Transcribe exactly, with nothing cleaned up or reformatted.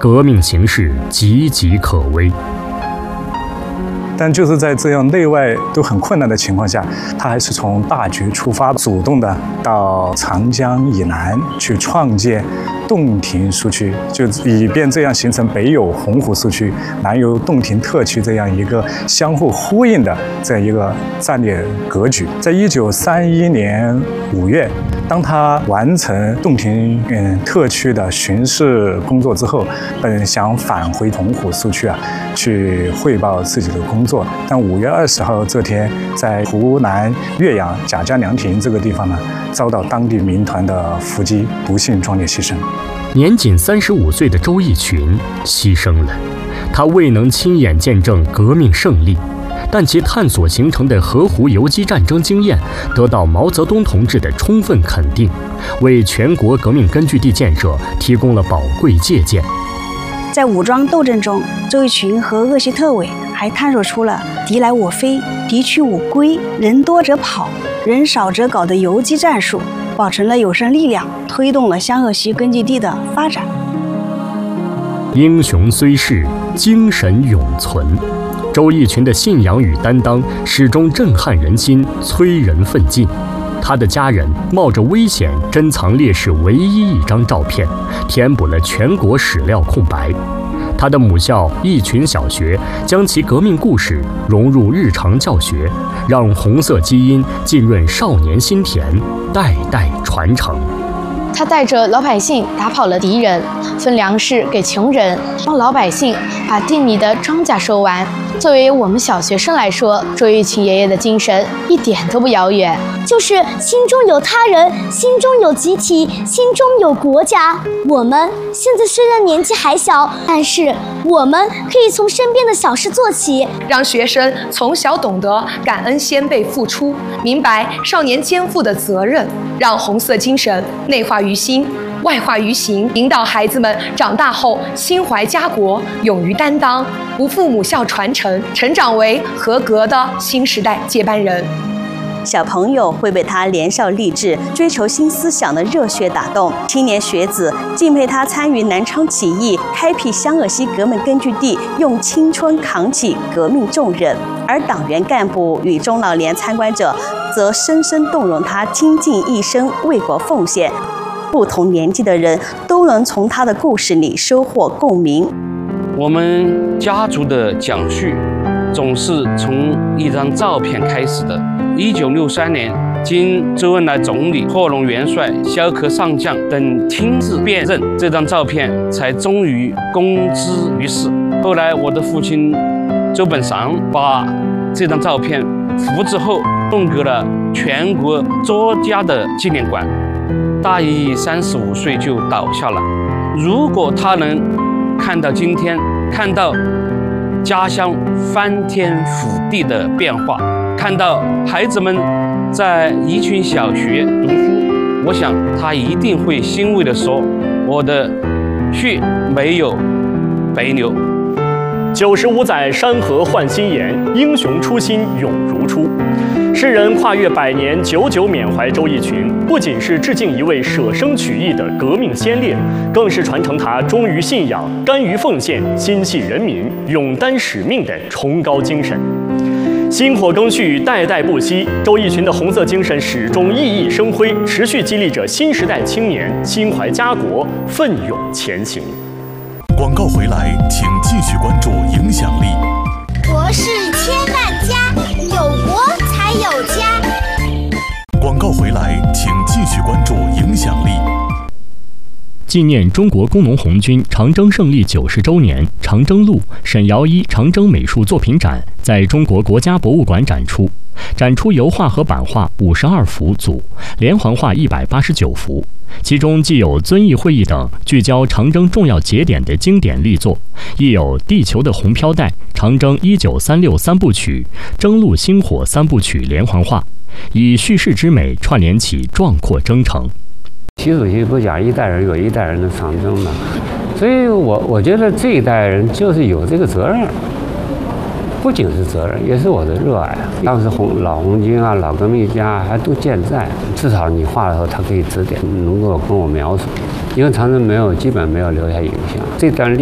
革命形势岌岌可危。 但就是在这样内外都很困难的情况下，他还是从大局出发，主动的到长江以南去创建洞庭苏区，就以便这样形成北有洪湖苏区，南有洞庭特区这样一个相互呼应的这样一个战略格局。在一九三一年五月，当他完成洞庭嗯特区的巡视工作之后，本想返回洪湖苏区啊，去汇报自己的工作。但五月二十号这天，在湖南岳阳贾家凉亭这个地方呢，遭到当地民团的伏击，不幸壮烈牺牲。 年仅三十五岁的周逸群牺牲了，他未能亲眼见证革命胜利，但其探索形成的河湖游击战争经验得到毛泽东同志的充分肯定，为全国革命根据地建设提供了宝贵借鉴。 在武装斗争中，周逸群和鄂西特委还探索出了敌来我飞、敌去我归、人多则跑、人少则搞的游击战术，保存了有生力量，推动了湘鄂西根据地的发展。 英雄虽逝，精神永存。周逸群的信仰与担当始终震撼人心，催人奋进。他的家人冒着危险珍藏烈士唯一一张照片，填补了全国史料空白。他的母校逸群小学将其革命故事融入日常教学，让红色基因浸润少年心田，代代传承。 他带着老百姓打跑了敌人，分粮食给穷人，帮老百姓把地里的庄稼收完。作为我们小学生来说，周逸群爷爷的精神一点都不遥远， 就是心中有他人，心中有集体，心中有国家。我们现在虽然年纪还小，但是我们可以从身边的小事做起， 让学生从小懂得感恩先辈付出，明白少年肩负的责任，让红色精神内化于心，外化于行，引导孩子们长大后心怀家国，勇于担当，不负母校传承，成长为合格的新时代接班人。 小朋友会被他年少励志、追求新思想的热血打动，青年学子敬佩他参与南昌起义、开辟湘鄂西革命根据地，用青春扛起革命重任；而党员干部与中老年参观者则深深动容他倾尽一生为国奉献。不同年纪的人都能从他的故事里收获共鸣。 我们家族的讲述总是从一张照片开始的。一九六三年，经周恩来总理、贺龙元帅、萧克上将等亲自辨认，这张照片才终于公之于世。后来，我的父亲周本裳把这张照片复制后，送给了全国作家的纪念馆。大义三十五岁就倒下了。如果他能看到今天，看到家乡翻天覆地的变化，看到孩子们在逸群小学读书，我想他一定会欣慰地说：“我的血没有白流。” 九十五载山河换新颜，英雄初心永如初。诗人跨越百年，久久缅怀周逸群，不仅是致敬一位舍生取义的革命先烈，更是传承他忠于信仰、甘于奉献、心系人民、勇担使命的崇高精神。薪火更续，代代不息。周逸群的红色精神始终熠熠生辉，持续激励着新时代青年心怀家国，奋勇前行。 广告回来，请继续关注影响力。 国是千万家，有国才有家。 广告回来，请继续关注影响力。 纪念中国工农红军长征胜利九十周年，长征路沈尧一长征美术作品展在中国国家博物馆展出，展出油画和版画五十二幅组，连环画一百八十九幅，其中既有遵义会议等聚焦长征重要节点的经典力作，亦有地球的红飘带、长征一九三六三部曲、征路星火三部曲连环画，以叙事之美串联起壮阔征程。 习主席不讲一代人有一代人的长征嘛，所以我我觉得这一代人就是有这个责任，不仅是责任，也是我的热爱。当时红老红军啊、老革命家还都健在，至少你画的时候他可以指点，能够跟我描述。因为长征没有基本没有留下影像，这段历